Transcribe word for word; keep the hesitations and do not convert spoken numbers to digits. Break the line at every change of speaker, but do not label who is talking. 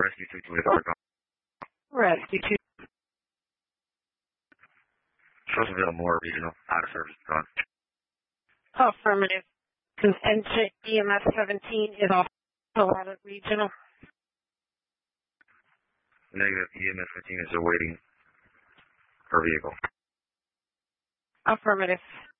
Rescue two two eight.
Rescue two.
Roosevelt Moore Regional, out of service, gone.
Affirmative. N J E M S seventeen is off Colorado Regional.
Negative, E M S fifteen is awaiting her vehicle.
Affirmative.